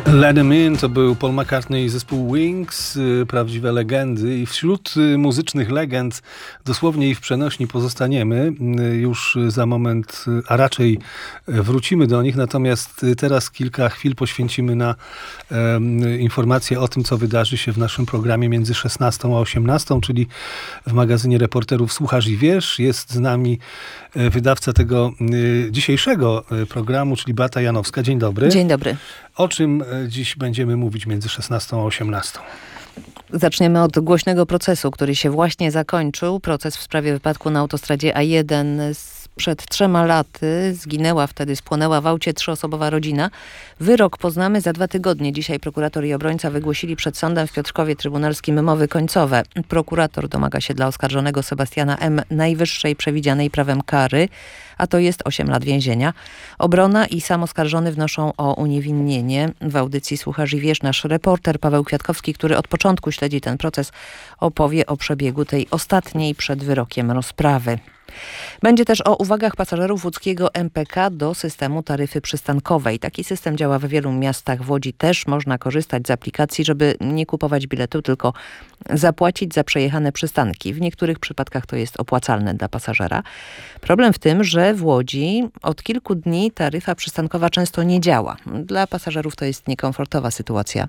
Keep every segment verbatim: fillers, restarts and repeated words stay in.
Let 'Em In to był Paul McCartney i zespół Wings, prawdziwe legendy. I wśród muzycznych legend dosłownie i w przenośni pozostaniemy. Już za moment, a raczej wrócimy do nich. Natomiast teraz kilka chwil poświęcimy na um, informacje o tym, co wydarzy się w naszym programie między szesnastą a osiemnastą, czyli w magazynie Reporterów Słuchasz i Wiesz. Jest z nami wydawca tego dzisiejszego programu, czyli Beata Janowska. Dzień dobry. Dzień dobry. O czym dziś będziemy mówić między szesnastą a osiemnastą? Zaczniemy od głośnego procesu, który się właśnie zakończył. Proces w sprawie wypadku na autostradzie A jeden sprzed trzema laty. Zginęła wtedy, spłonęła w aucie trzyosobowa rodzina. Wyrok poznamy za dwa tygodnie. Dzisiaj prokurator i obrońca wygłosili przed sądem w Piotrkowie Trybunalskim mowy końcowe. Prokurator domaga się dla oskarżonego Sebastiana M. najwyższej przewidzianej prawem kary, a to jest osiem lat więzienia. Obrona i sam oskarżony wnoszą o uniewinnienie. W audycji Słuchasz i Wiesz nasz reporter Paweł Kwiatkowski, który od początku śledzi ten proces, opowie o przebiegu tej ostatniej przed wyrokiem rozprawy. Będzie też o uwagach pasażerów łódzkiego M P K do systemu taryfy przystankowej. Taki system działa w wielu miastach. W Łodzi też można korzystać z aplikacji, żeby nie kupować biletu, tylko zapłacić za przejechane przystanki. W niektórych przypadkach to jest opłacalne dla pasażera. Problem w tym, że w Łodzi od kilku dni taryfa przystankowa często nie działa. Dla pasażerów to jest niekomfortowa sytuacja.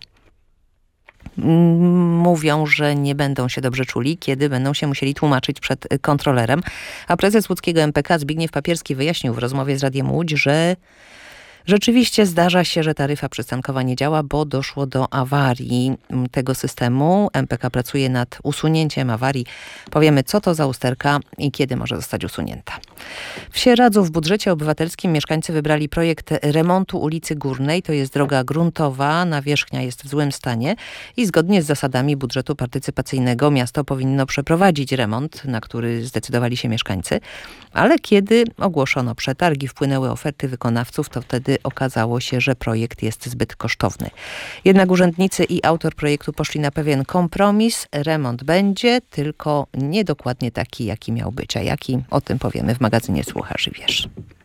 Mówią, że nie będą się dobrze czuli, kiedy będą się musieli tłumaczyć przed kontrolerem. A prezes łódzkiego M P K Zbigniew Papierski wyjaśnił w rozmowie z Radiem Łódź, że rzeczywiście zdarza się, że taryfa przystankowa nie działa, bo doszło do awarii tego systemu. M P K pracuje nad usunięciem awarii. Powiemy, co to za usterka i kiedy może zostać usunięta. W Sieradzu w budżecie obywatelskim mieszkańcy wybrali projekt remontu ulicy Górnej. To jest droga gruntowa, nawierzchnia jest w złym stanie i zgodnie z zasadami budżetu partycypacyjnego miasto powinno przeprowadzić remont, na który zdecydowali się mieszkańcy. Ale kiedy ogłoszono przetargi, wpłynęły oferty wykonawców, to wtedy okazało się, że projekt jest zbyt kosztowny. Jednak urzędnicy i autor projektu poszli na pewien kompromis. Remont będzie, tylko niedokładnie taki, jaki miał być. A jaki? O tym powiemy w magazynie Słuchasz i Wiesz.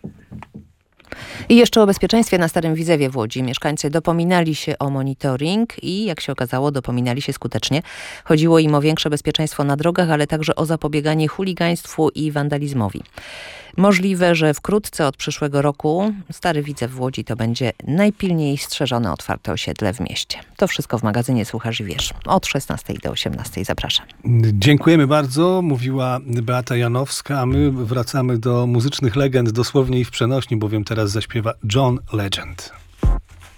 I jeszcze o bezpieczeństwie na Starym Widzewie w Łodzi. Mieszkańcy dopominali się o monitoring i jak się okazało, dopominali się skutecznie. Chodziło im o większe bezpieczeństwo na drogach, ale także o zapobieganie chuligaństwu i wandalizmowi. Możliwe, że wkrótce od przyszłego roku Stary Widzew w Łodzi to będzie najpilniej strzeżone otwarte osiedle w mieście. To wszystko w magazynie Słuchasz i Wiesz. Od szesnastej do osiemnastej. Zapraszam. Dziękujemy bardzo. Mówiła Beata Janowska, a my wracamy do muzycznych legend dosłownie i w przenośni, bowiem teraz zaśpiewa John Legend.